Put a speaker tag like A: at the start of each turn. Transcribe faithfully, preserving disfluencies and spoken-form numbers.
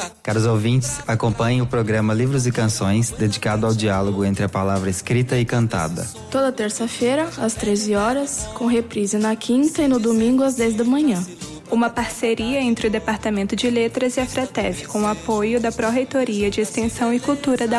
A: Caros ouvintes, acompanhem o programa Livros e Canções, dedicado ao diálogo entre a palavra escrita e cantada.
B: Toda terça-feira, às treze horas, com reprise na quinta e no domingo às dez da manhã.
C: Uma parceria entre o Departamento de Letras e a FRETEV, com o apoio da Pró-Reitoria de Extensão e Cultura da